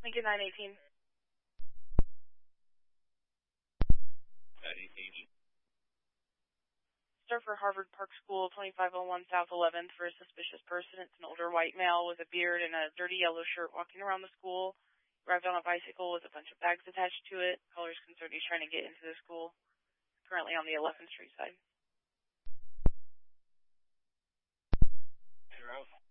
Lincoln 918. 918. Sir for Harvard Park School, 2501 South 11th, for a suspicious person. It's an older white male with a beard and a dirty yellow shirt walking around the school. Arrived on a bicycle with a bunch of bags attached to it. Caller's concerned he's trying to get into the school. Currently on the 11th Street side. You're out.